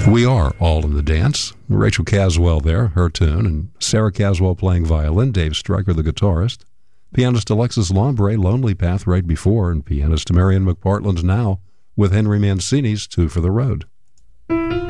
We Are All in the Dance. Rachel Caswell there, her tune, and Sarah Caswell playing violin, Dave Stryker, the guitarist, pianist Alexis Lombre, Lonely Path right before, and pianist Marion McPartland now with Henry Mancini's Two for the Road.